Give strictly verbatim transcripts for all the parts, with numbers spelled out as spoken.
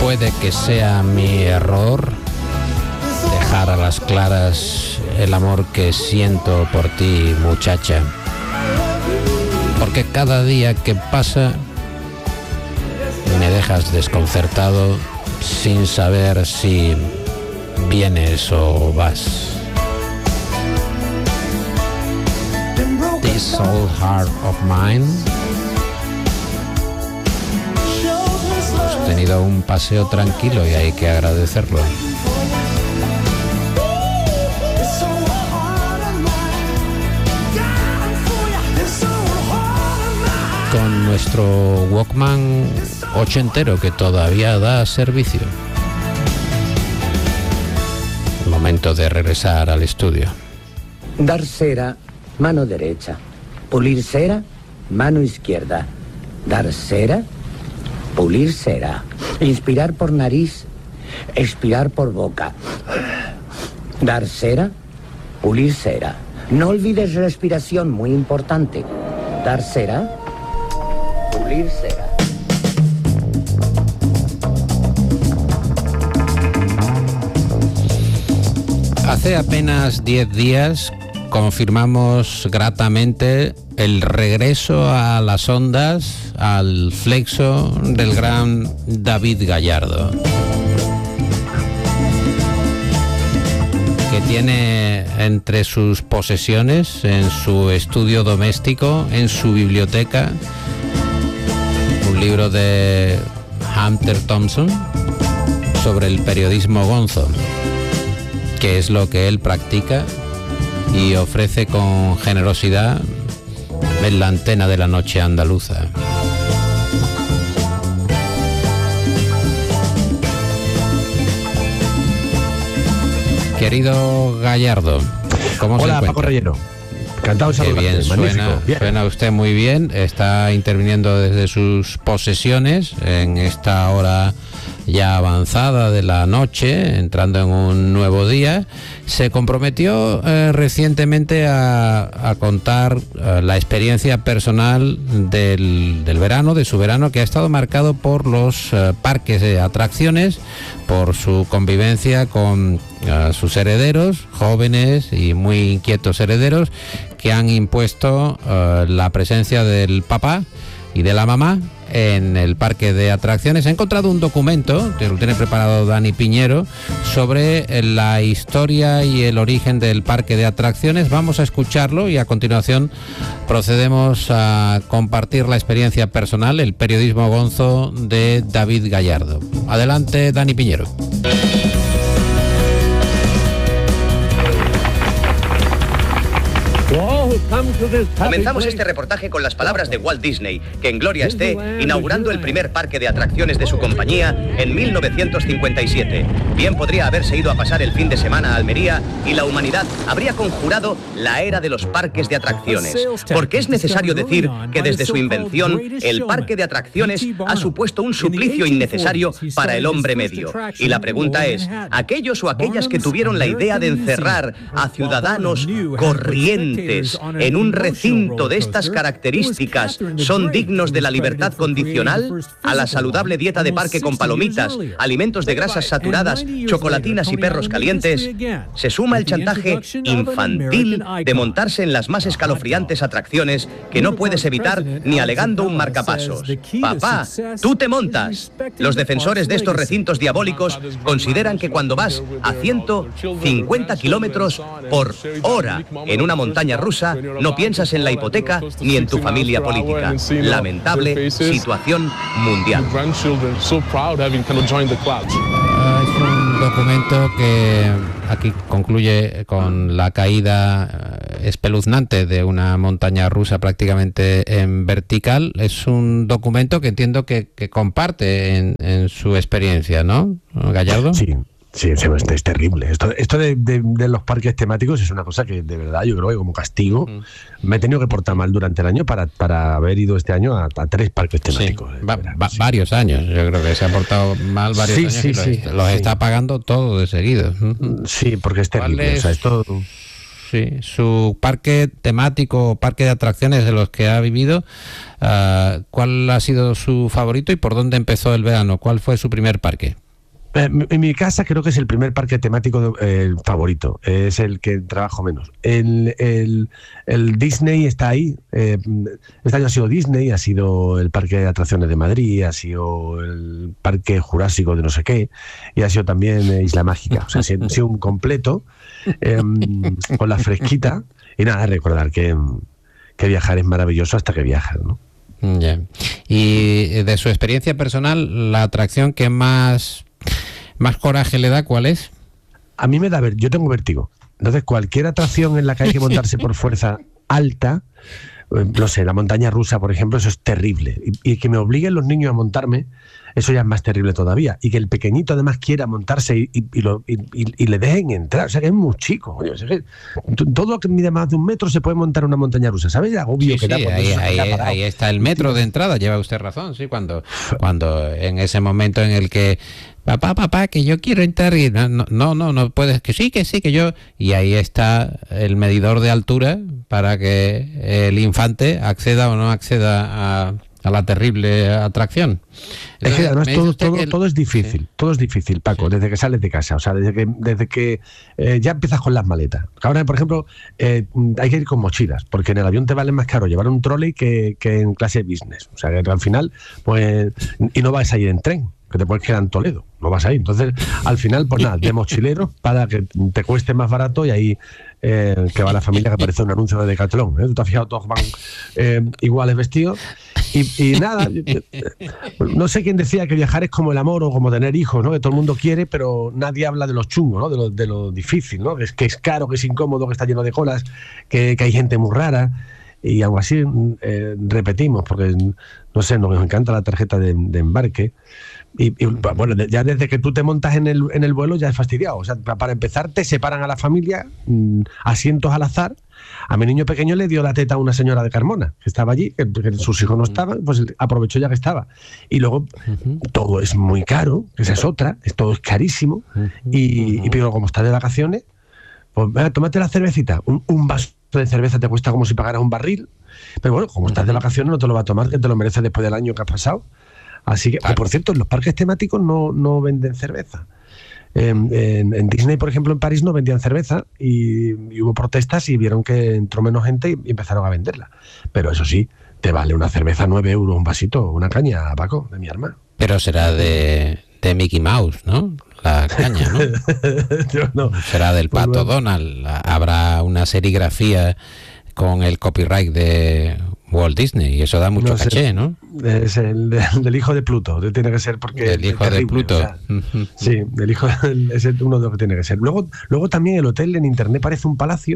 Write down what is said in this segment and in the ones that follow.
puede que sea mi error dejar a las claras el amor que siento por ti, muchacha. Porque cada día que pasa me dejas desconcertado sin saber si vienes o vas. This old heart of mine. Hemos tenido un paseo tranquilo y hay que agradecerlo. Con nuestro Walkman ochentero que todavía da servicio. Momento de regresar al estudio. Dar cera, mano derecha. Pulir cera, mano izquierda. Dar cera, pulir cera. Inspirar por nariz, expirar por boca. Dar cera, pulir cera. No olvides respiración, muy importante. Dar cera, pulir cera. Hace apenas diez días confirmamos gratamente el regreso a las ondas, al flexo del gran David Gallardo, que tiene entre sus posesiones, en su estudio doméstico, en su biblioteca, un libro de Hunter Thompson sobre el periodismo gonzo, que es lo que él practica y ofrece con generosidad en la antena de la noche andaluza. Querido Gallardo, ¿cómo se encuentra? Hola, Paco Relleno. Encantado de saludarte. Bien, suena, bien. Suena usted muy bien. Está interviniendo desde sus posesiones en esta hora ya avanzada de la noche, entrando en un nuevo día. Se comprometió eh, recientemente a, a contar eh, la experiencia personal del, del verano, de su verano, que ha estado marcado por los eh, parques de atracciones, por su convivencia con eh, sus herederos, jóvenes y muy inquietos herederos, que han impuesto eh, la presencia del papá y de la mamá en el parque de atracciones. He encontrado un documento que lo tiene preparado Dani Piñero sobre la historia y el origen del parque de atracciones. Vamos a escucharlo y a continuación procedemos a compartir la experiencia personal, el periodismo gonzo de David Gallardo. Adelante, Dani Piñero. Comenzamos este reportaje con las palabras de Walt Disney, que en gloria esté inaugurando el primer parque de atracciones de su compañía en mil novecientos cincuenta y siete. Bien podría haberse ido a pasar el fin de semana a Almería y la humanidad habría conjurado la era de los parques de atracciones. Porque es necesario decir que desde su invención, el parque de atracciones ha supuesto un suplicio innecesario para el hombre medio. Y la pregunta es, ¿aquellos o aquellas que tuvieron la idea de encerrar a ciudadanos corrientes en un recinto de estas características son dignos de la libertad condicional? A la saludable dieta de parque con palomitas, alimentos de grasas saturadas, chocolatinas y perros calientes, se suma el chantaje infantil de montarse en las más escalofriantes atracciones que no puedes evitar ni alegando un marcapasos. Papá, tú te montas. Los defensores de estos recintos diabólicos consideran que cuando vas a ciento cincuenta kilómetros por hora en una montaña rusa, no piensas en la hipoteca ni en tu familia política. Lamentable situación mundial. Es un documento que aquí concluye con la caída espeluznante de una montaña rusa prácticamente en vertical. Es un documento que entiendo que, que comparte en, en su experiencia, ¿no, Gallardo? Sí. Sí, es, es terrible. Esto, esto de, de, de los parques temáticos es una cosa que de verdad yo creo que como castigo mm. me he tenido que portar mal durante el año para, para haber ido este año a, a tres parques temáticos. Sí, va, va, sí. Varios años, yo creo que se ha portado mal varios sí, años sí, y los, sí, los sí. está pagando todo de seguido. Sí, porque es terrible. O sea, esto... sí, su parque temático, parque de atracciones de los que ha vivido, uh, ¿cuál ha sido su favorito y por dónde empezó el verano? ¿Cuál fue su primer parque? En mi casa creo que es el primer parque temático eh, favorito, es el que trabajo menos. El, el, el Disney está ahí, eh, este año ha sido Disney, ha sido el Parque de Atracciones de Madrid, ha sido el Parque Jurásico de no sé qué, y ha sido también eh, Isla Mágica. O sea, ha sido, ha sido un completo, eh, con la fresquita, y nada, recordar que, que viajar es maravilloso hasta que viajas, ¿no? Yeah. Y de su experiencia personal, la atracción que más... ¿más coraje le da cuál es? A mí me da ver, yo tengo vértigo. Entonces, cualquier atracción en la que hay que montarse por fuerza alta, eh, no sé, la montaña rusa, por ejemplo, eso es terrible. Y, y que me obliguen los niños a montarme, eso ya es más terrible todavía. Y que el pequeñito además quiera montarse y, y, y, lo, y, y, y le dejen entrar. O sea, que es muy chico. Coño. O sea, que todo lo que mide más de un metro se puede montar una montaña rusa. ¿Sabes? El agobio sí, que sí, da ahí, ahí, ahí está el metro de entrada. Lleva usted razón, sí, cuando, cuando en ese momento en el que papá, papá, que yo quiero entrar y no, no, no, no puedes, que sí, que sí, que yo... Y ahí está el medidor de altura para que el infante acceda o no acceda a, a la terrible atracción. Es que además todo, todo, el... todo es difícil, sí. todo es difícil, Paco, sí. desde que sales de casa, o sea, desde que, desde que eh, ya empiezas con las maletas. Ahora, por ejemplo, eh, hay que ir con mochilas, porque en el avión te vale más caro llevar un trolley que, que en clase business. O sea, que al final, pues, y no vas a ir en tren, que te puedes quedar en Toledo, no vas ahí. Entonces, al final, pues nada, de mochilero para que te cueste más barato y ahí eh, que va la familia, que parece un anuncio de Decathlon. ¿eh? ¿Tú te has fijado? Todos van eh, iguales vestidos. Y, y nada, no sé quién decía que viajar es como el amor o como tener hijos, ¿no? Que todo el mundo quiere, pero nadie habla de lo chungo, ¿no? De lo, de lo difícil, ¿no? Que es, que es caro, que es incómodo, que está lleno de colas, que, que hay gente muy rara. Y aún así eh, repetimos, porque, no sé, nos encanta la tarjeta de, de embarque. Y, y bueno, ya desde que tú te montas en el, en el vuelo ya es fastidiado. O sea, para empezar te separan a la familia, mmm, asientos al azar. A mi niño pequeño le dio la teta a una señora de Carmona, que estaba allí, que, que sus hijos no estaban, pues aprovechó ya que estaba. Y luego uh-huh. todo es muy caro, esa es otra, es, todo es carísimo. Uh-huh. Y, uh-huh. y pero como estás de vacaciones, pues venga, tómate la cervecita, un, un vaso de cerveza te cuesta como si pagaras un barril. Pero bueno, como estás de vacaciones no te lo va a tomar, que te lo mereces después del año que has pasado. Así que, claro. que por cierto, en los parques temáticos no, no venden cerveza. En, en, en Disney, por ejemplo, en París no vendían cerveza y, y hubo protestas y vieron que entró menos gente y, y empezaron a venderla. Pero eso sí, te vale una cerveza nueve euros, un vasito, una caña, Paco, de mi arma. Pero será de, de Mickey Mouse, ¿no? La caña, ¿no? Yo no. Será del Pato pues bueno. Donald. Habrá una serigrafía con el copyright de Walt Disney y eso da mucho no, caché, el, ¿no? Es el de, del hijo de Pluto, tiene que ser porque del hijo terrible, de Pluto. O sea, sí, del hijo es uno de los que tiene que ser. Luego, luego también el hotel en internet parece un palacio.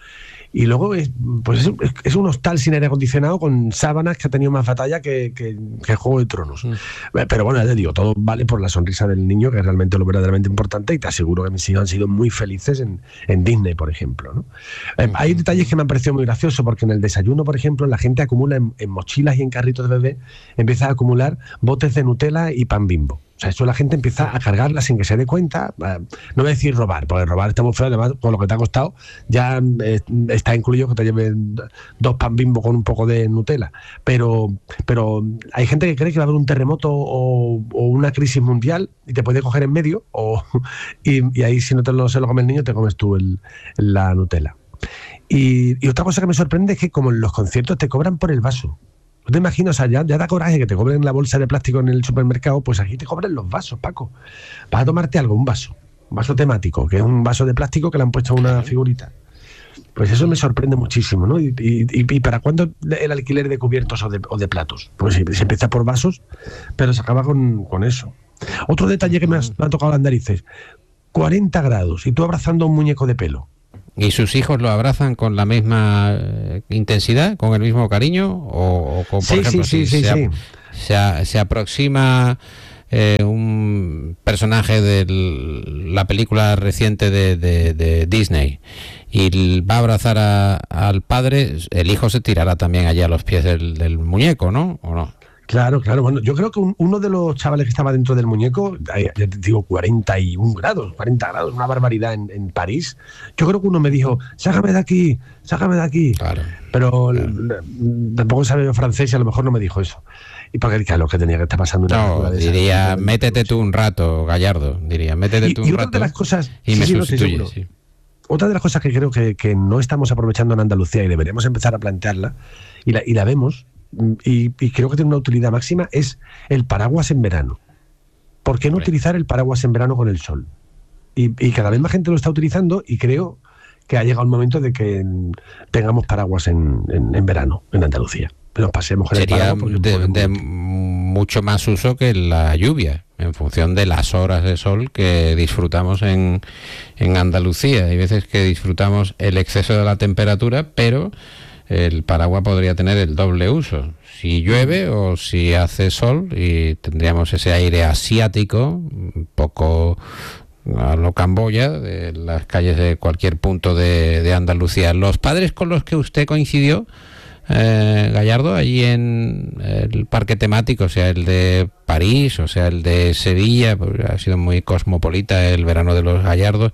Y luego es, pues es, es un hostal sin aire acondicionado con sábanas que ha tenido más batalla que, que, que Juego de Tronos. Mm. Pero bueno, ya te digo, todo vale por la sonrisa del niño, que es realmente lo verdaderamente importante, y te aseguro que mis hijos han sido muy felices en, en Disney, por ejemplo, ¿no? Eh, mm. Hay detalles que me han parecido muy graciosos, porque en el desayuno, por ejemplo, la gente acumula en, en mochilas y en carritos de bebé, empieza a acumular botes de Nutella y pan Bimbo. O sea, eso la gente empieza a cargarla sin que se dé cuenta. No voy a decir robar, porque robar está muy feo, además, con lo que te ha costado, ya eh, está incluido que te lleven dos pan Bimbo con un poco de Nutella. Pero, pero hay gente que cree que va a haber un terremoto o, o una crisis mundial y te puede coger en medio, o, y, y ahí si no te lo, se lo come el niño, te comes tú el, la Nutella. Y, y otra cosa que me sorprende es que como en los conciertos te cobran por el vaso. ¿No te imaginas? O sea, ya, ya da coraje que te cobren la bolsa de plástico en el supermercado, pues aquí te cobran los vasos, Paco. Vas a tomarte algo, un vaso, un vaso temático, que es un vaso de plástico que le han puesto una figurita. Pues eso me sorprende muchísimo, ¿no? Y, y, y ¿para cuándo el alquiler de cubiertos o de, o de platos? Pues se empieza por vasos, pero se acaba con, con eso. Otro detalle que me, has, me ha tocado las narices, cuarenta grados y tú abrazando a un muñeco de pelo. ¿Y sus hijos lo abrazan con la misma intensidad, con el mismo cariño? ¿O, o con, por sí, ejemplo, sí, si sí, se, sí. Se, se aproxima eh, un personaje de la película reciente de, de, de Disney y va a abrazar a, al padre, el hijo se tirará también allá a los pies del, del muñeco, ¿no? ¿O no? Claro, claro. Bueno, yo creo que un, uno de los chavales que estaba dentro del muñeco, ya te digo, cuarenta y un grados, cuarenta grados, una barbaridad en, en París. Yo creo que uno me dijo, sácame de aquí, sácame de aquí. Claro. Pero claro. Tampoco sabía francés y a lo mejor no me dijo eso. Y porque claro, que tenía que estar pasando una no, de diría, esa, métete tú un rato, Gallardo, diría, métete y, tú un y otra rato de las cosas, y sí, me sí, sustituyes. No, sí. Otra de las cosas que creo que, que no estamos aprovechando en Andalucía y deberíamos empezar a plantearla, y la, y la vemos, y, y creo que tiene una utilidad máxima, es el paraguas en verano. ¿Por qué no Hombre. utilizar el paraguas en verano con el sol? Y, y cada vez más gente lo está utilizando y creo que ha llegado el momento de que tengamos paraguas en, en, en verano, en Andalucía. Nos pasemos con Sería el paraguas de, de mucho más uso que la lluvia, en función de las horas de sol que disfrutamos en, en Andalucía. Hay veces que disfrutamos el exceso de la temperatura, pero el paraguas podría tener el doble uso. Si llueve o si hace sol, y tendríamos ese aire asiático, un poco a lo Camboya, de las calles de cualquier punto de, de Andalucía. Los padres con los que usted coincidió, Eh, Gallardo, allí en el parque temático, o sea el de París, o sea el de Sevilla, pues ha sido muy cosmopolita el verano de los Gallardos,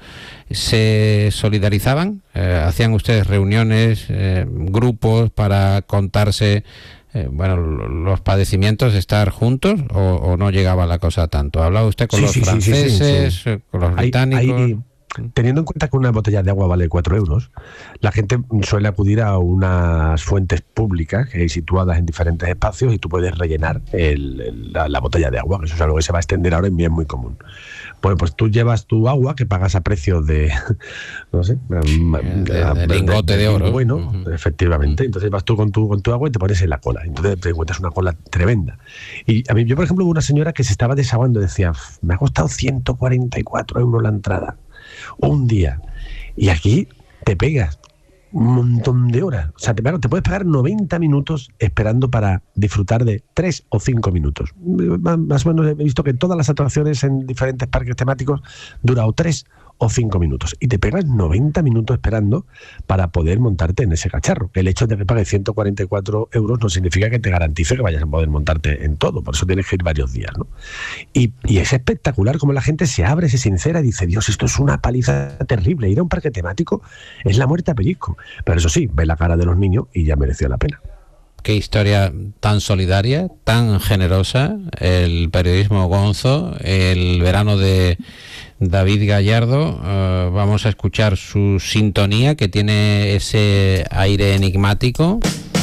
¿se solidarizaban? Eh, ¿Hacían ustedes reuniones, eh, grupos para contarse eh, bueno, los padecimientos de estar juntos, o, o no llegaba la cosa tanto? ¿Hablaba usted con sí, los sí, franceses, sí, sí, sí. con los hay, británicos? Hay... Teniendo en cuenta que una botella de agua vale cuatro euros, la gente suele acudir a unas fuentes públicas que hay situadas en diferentes espacios y tú puedes rellenar el, el, la, la botella de agua, que eso es algo que se va a extender ahora en bien muy común. Bueno, pues tú llevas tu agua que pagas a precio de, no sé, de, de, de lingote de, de oro. Bueno, uh-huh. efectivamente. Entonces vas tú con tu, con tu agua y te pones en la cola. Entonces te encuentras una cola tremenda. Y a mí, yo por ejemplo, hubo una señora que se estaba desahogando y decía, me ha costado ciento cuarenta y cuatro euros la entrada. Un día. Y aquí te pegas un montón de horas. O sea, te, te puedes pegar noventa minutos esperando para disfrutar de tres o cinco minutos. Más o menos he visto que todas las atracciones en diferentes parques temáticos duran o tres o cinco minutos. Y te pegas noventa minutos esperando para poder montarte en ese cacharro. El hecho de que pagues ciento cuarenta y cuatro euros no significa que te garantice que vayas a poder montarte en todo. Por eso tienes que ir varios días, ¿no? Y, y es espectacular como la gente se abre, se sincera y dice, Dios, esto es una paliza terrible. Ir a un parque temático es la muerte a pellizco. Pero eso sí, ve la cara de los niños y ya mereció la pena. Qué historia tan solidaria, tan generosa, el periodismo gonzo, el verano de David Gallardo. Uh, vamos a escuchar su sintonía, que tiene ese aire enigmático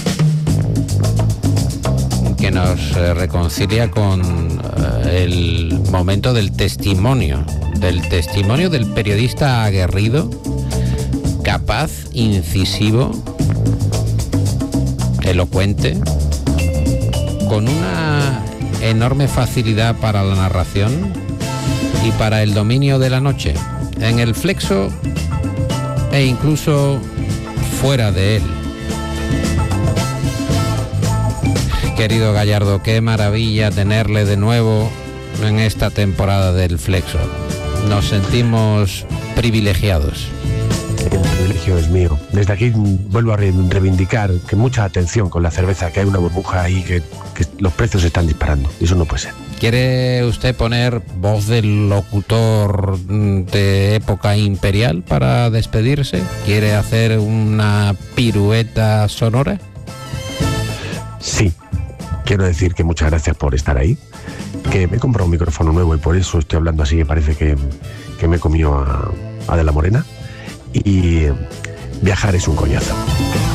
que nos uh, reconcilia con uh, el momento del testimonio, del testimonio del periodista aguerrido, capaz, incisivo, elocuente, con una enorme facilidad para la narración y para el dominio de la noche, en el flexo e incluso fuera de él. Querido Gallardo, qué maravilla tenerle de nuevo en esta temporada del flexo. Nos sentimos privilegiados. El privilegio es mío. Desde aquí vuelvo a reivindicar que mucha atención con la cerveza, que hay una burbuja ahí, que, que los precios se están disparando. Y eso no puede ser. ¿Quiere usted poner voz del locutor de época imperial para despedirse? ¿Quiere hacer una pirueta sonora? Sí. Quiero decir que muchas gracias por estar ahí, que me he comprado un micrófono nuevo y por eso estoy hablando así, que parece que, que me comió a, a De la Morena. Y viajar es un coñazo.